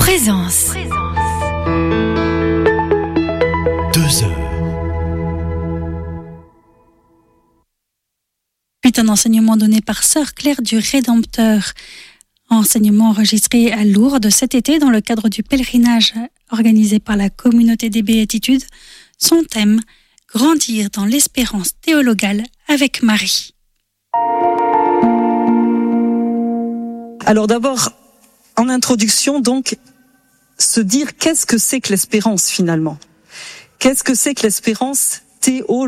Présence. 2 heures. Puis un enseignement donné par Sœur Claire du Rédempteur. Enseignement enregistré à Lourdes cet été dans le cadre du pèlerinage organisé par la communauté des Béatitudes. Son thème, grandir dans l'espérance théologale avec Marie. Alors d'abord, en introduction, donc, se dire qu'est-ce que c'est que l'espérance finalement ? Qu'est-ce que c'est que l'espérance théologale ?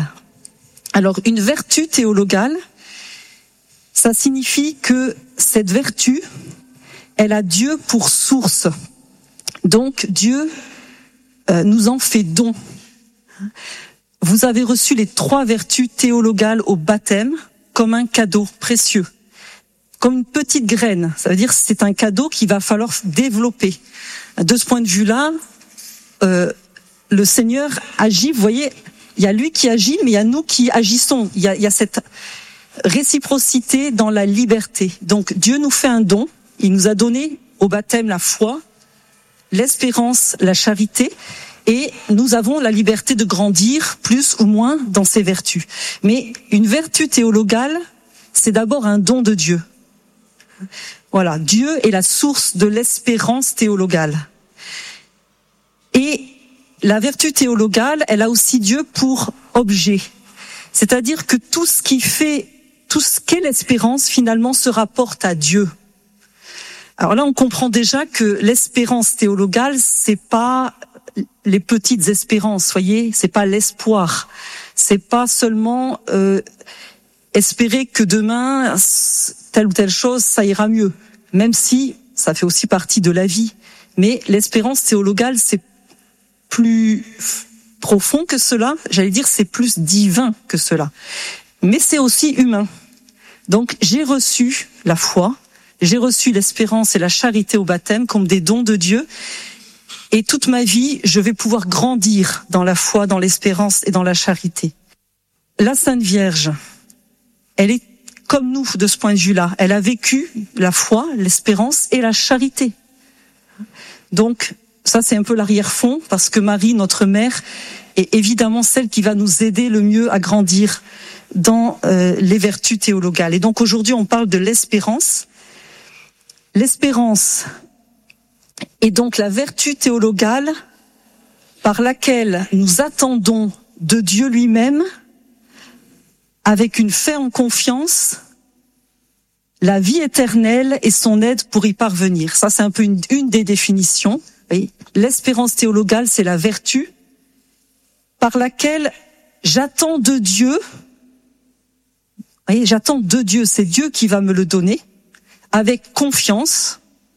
Alors, une vertu théologale, ça signifie que cette vertu, elle a Dieu pour source. Donc, Dieu nous en fait don. Vous avez reçu les 3 vertus théologales au baptême comme un cadeau précieux, comme une petite graine. Ça veut dire que c'est un cadeau qu'il va falloir développer. De ce point de vue-là, le Seigneur agit, vous voyez, il y a lui qui agit, mais il y a nous qui agissons. Il y a cette réciprocité dans la liberté. Donc Dieu nous fait un don, il nous a donné au baptême la foi, l'espérance, la charité, et nous avons la liberté de grandir plus ou moins dans ces vertus. Mais une vertu théologale, c'est d'abord un don de Dieu. Voilà, Dieu est la source de l'espérance théologale. Et la vertu théologale, elle a aussi Dieu pour objet. C'est-à-dire que tout ce qu'est l'espérance, finalement, se rapporte à Dieu. Alors là, on comprend déjà que l'espérance théologale, c'est pas les petites espérances, voyez, c'est pas l'espoir. C'est pas seulement espérer que demain, telle ou telle chose, ça ira mieux. Même si ça fait aussi partie de la vie. Mais l'espérance théologale, c'est plus profond que cela. J'allais dire, c'est plus divin que cela. Mais c'est aussi humain. Donc, j'ai reçu la foi, j'ai reçu l'espérance et la charité au baptême comme des dons de Dieu. Et toute ma vie, je vais pouvoir grandir dans la foi, dans l'espérance et dans la charité. La Sainte Vierge, elle est comme nous de ce point de vue-là. Elle a vécu la foi, l'espérance et la charité. Donc, ça c'est un peu l'arrière-fond, parce que Marie, notre mère, est évidemment celle qui va nous aider le mieux à grandir dans les vertus théologales. Et donc aujourd'hui, on parle de l'espérance. L'espérance est donc la vertu théologale par laquelle nous attendons de Dieu lui-même, avec une ferme confiance, la vie éternelle et son aide pour y parvenir. Ça, c'est un peu une des définitions. Et l'espérance théologale, c'est la vertu par laquelle j'attends de Dieu. Voyez, j'attends de Dieu, c'est Dieu qui va me le donner, avec confiance.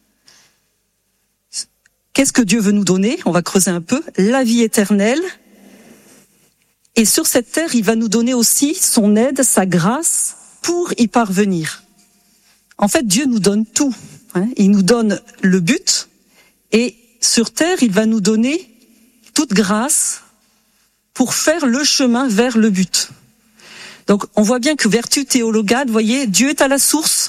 Qu'est-ce que Dieu veut nous donner ? On va creuser un peu. La vie éternelle. Et sur cette terre, il va nous donner aussi son aide, sa grâce, pour y parvenir. En fait, Dieu nous donne tout. Il nous donne le but, et sur terre, il va nous donner toute grâce pour faire le chemin vers le but. Donc, on voit bien que vertu théologale, vous voyez, Dieu est à la source,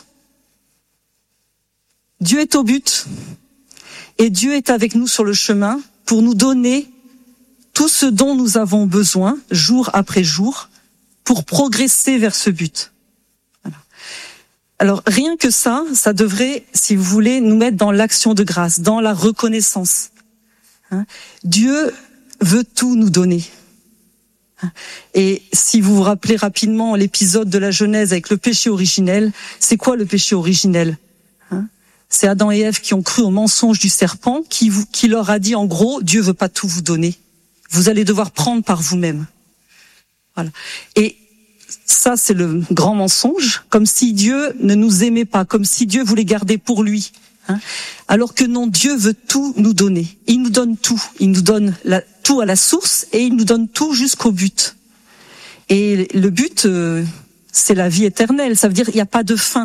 Dieu est au but, et Dieu est avec nous sur le chemin pour nous donner tout ce dont nous avons besoin, jour après jour, pour progresser vers ce but. Voilà. Alors, rien que ça devrait, si vous voulez, nous mettre dans l'action de grâce, dans la reconnaissance. Dieu veut tout nous donner. Et si vous vous rappelez rapidement l'épisode de la Genèse avec le péché originel, c'est quoi le péché originel ? C'est Adam et Ève qui ont cru au mensonge du serpent, qui leur a dit en gros, Dieu veut pas tout vous donner. Vous allez devoir prendre par vous-même. Voilà. Et ça, c'est le grand mensonge, comme si Dieu ne nous aimait pas, comme si Dieu voulait garder pour lui. Alors que non, Dieu veut tout nous donner. Il nous donne tout. Il nous donne tout à la source et il nous donne tout jusqu'au but. Et le but, c'est la vie éternelle. Ça veut dire qu'il n'y a pas de fin.